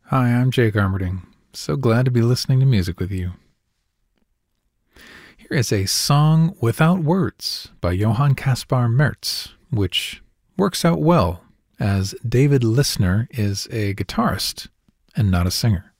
Hi, I'm Jake Armerding. So glad to be listening to music with you. Here is a song without words by Johann Caspar Merz, which works out well as David Lisner is a guitarist and not a singer.